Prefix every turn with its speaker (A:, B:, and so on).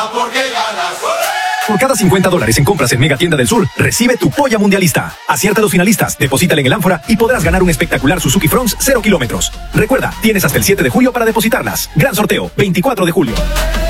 A: porque ganas.
B: Por cada $50 en compras en Mega Tienda del Sur, recibe tu polla mundialista. Acierta a los finalistas, deposítala en el ánfora y podrás ganar un espectacular Suzuki Fronx 0 kilómetros. Recuerda, tienes hasta el 7 de julio para depositarlas. Gran sorteo, 24 de julio.